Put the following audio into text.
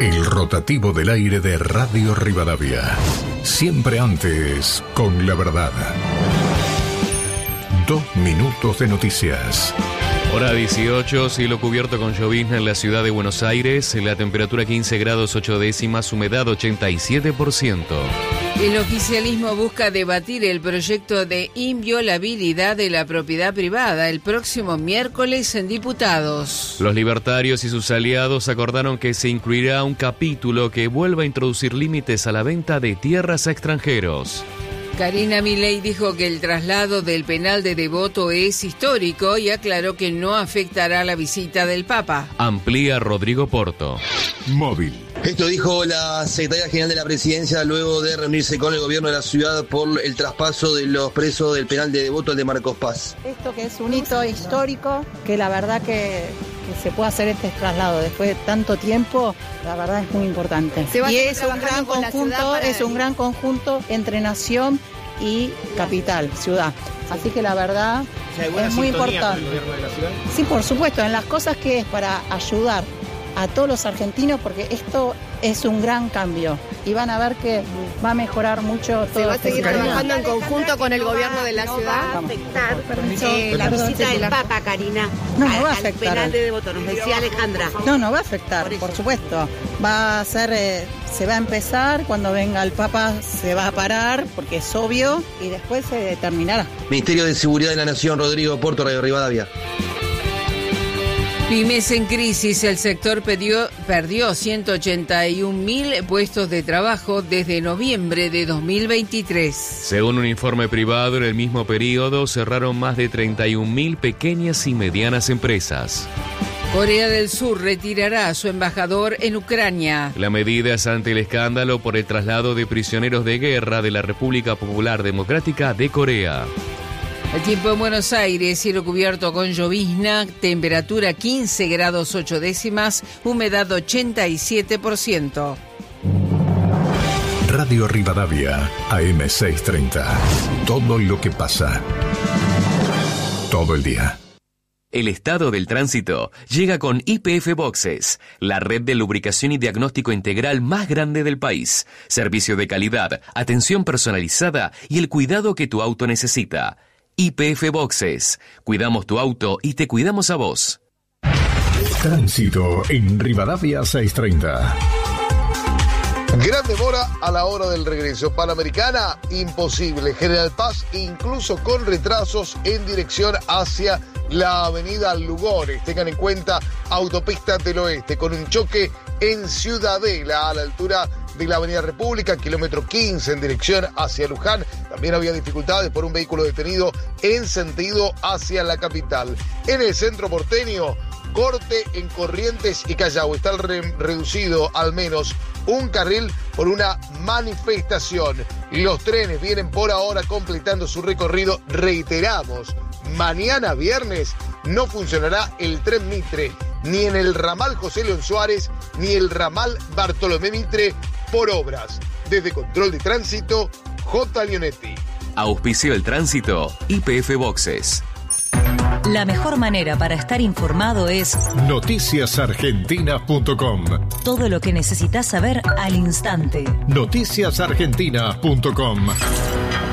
El rotativo del aire de Radio Rivadavia. Siempre antes, con la verdad. 2 minutos de noticias. Hora 18, cielo cubierto con llovizna en la ciudad de Buenos Aires, la temperatura 15 grados 8 décimas, humedad 87%. El oficialismo busca debatir el proyecto de inviolabilidad de la propiedad privada el próximo miércoles en diputados. Los libertarios y sus aliados acordaron que se incluirá un capítulo que vuelva a introducir límites a la venta de tierras a extranjeros. Karina Milei dijo que el traslado del penal de Devoto es histórico y aclaró que no afectará la visita del Papa. Amplía Rodrigo Porto. Móvil. Esto dijo la secretaria general de la Presidencia luego de reunirse con el gobierno de la ciudad por el traspaso de los presos del penal de Devoto al de Marcos Paz. Esto que es un hito histórico, que la verdad que se pueda hacer este traslado después de tanto tiempo, la verdad es muy importante. Y es un gran conjunto entre nación y capital, ciudad. Así que la verdad es muy importante. ¿Con el gobierno de la ciudad? Sí, por supuesto, en las cosas que es para ayudar a todos los argentinos, porque esto es un gran cambio y van a ver que va a mejorar mucho todo. ¿Se va a seguir trabajando en conjunto con el gobierno de la ciudad? Va a afectar la visita del Papa, Karina. No va a afectar. Al penal de Devoto, nos decía Alejandra. No va a afectar, por supuesto. Va a ser, se va a empezar, cuando venga el Papa se va a parar, porque es obvio, y después se determinará. Ministerio de Seguridad de la Nación, Rodrigo Porto, Radio Rivadavia. Pymes en crisis, el sector perdió 181.000 puestos de trabajo desde noviembre de 2023. Según un informe privado, en el mismo periodo cerraron más de 31.000 pequeñas y medianas empresas. Corea del Sur retirará a su embajador en Ucrania. La medida es ante el escándalo por el traslado de prisioneros de guerra de la República Popular Democrática de Corea. El tiempo en Buenos Aires, cielo cubierto con llovizna, temperatura 15 grados 8 décimas, humedad 87%. Radio Rivadavia, AM 630. Todo lo que pasa. Todo el día. El estado del tránsito llega con YPF Boxes, la red de lubricación y diagnóstico integral más grande del país. Servicio de calidad, atención personalizada y el cuidado que tu auto necesita. YPF Boxes. Cuidamos tu auto y te cuidamos a vos. Tránsito en Rivadavia 630. Gran demora a la hora del regreso. Panamericana, imposible. General Paz, incluso con retrasos en dirección hacia la avenida Lugones. Tengan en cuenta Autopista del Oeste, con un choque en Ciudadela, a la altura de la avenida República, kilómetro 15 en dirección hacia Luján. También había dificultades por un vehículo detenido en sentido hacia la capital. En el centro porteño, corte en Corrientes y Callao. Está reducido al menos un carril por una manifestación. Los trenes vienen por ahora completando su recorrido. Reiteramos, mañana viernes no funcionará el tren Mitre, ni en el ramal José León Suárez, ni el ramal Bartolomé Mitre, por obras. Desde Control de Tránsito, J. Leonetti. Auspició el tránsito, YPF Boxes. La mejor manera para estar informado es noticiasargentinas.com. Todo lo que necesitas saber al instante. noticiasargentinas.com.